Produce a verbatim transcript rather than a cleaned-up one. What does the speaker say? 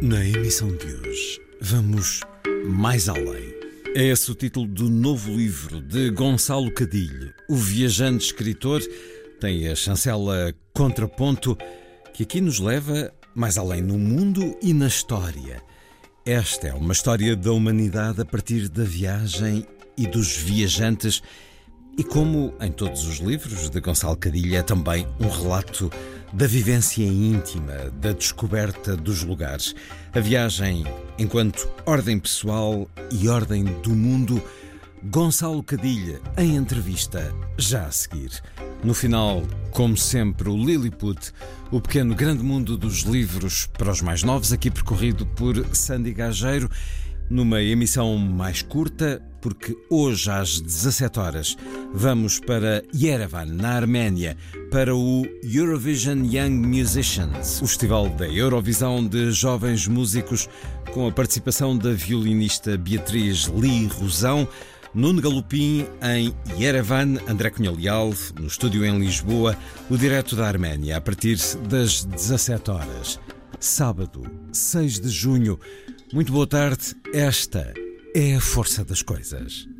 Na emissão de hoje, vamos mais além. É esse o título do novo livro de Gonçalo Cadilho. O viajante escritor tem a chancela Contraponto, que aqui nos leva mais além no mundo e na história. Esta é uma história da humanidade a partir da viagem e dos viajantes. E como em todos os livros de Gonçalo Cadilho, é também um relato da vivência íntima, da descoberta dos lugares. A viagem enquanto ordem pessoal e ordem do mundo. Gonçalo Cadilho, em entrevista, já a seguir. No final, como sempre, o Lilliput, o pequeno grande mundo dos livros para os mais novos, aqui percorrido por Sandy Gageiro, numa emissão mais curta, porque hoje às dezassete horas vamos para Yerevan, na Arménia, para o Eurovision Young Musicians, o festival da Eurovisão de jovens músicos, com a participação da violinista Beatriz Lee Rosão, Nuno Galopim em Yerevan, André Cunha Leal no estúdio em Lisboa, o direto da Arménia, a partir das dezassete horas. Sábado, seis de junho. Muito boa tarde, esta é a força das coisas.